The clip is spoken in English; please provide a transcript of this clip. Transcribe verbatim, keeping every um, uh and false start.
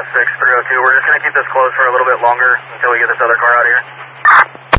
six, three oh two. We're just going to keep this closed for a little bit longer until we get this other car out of here.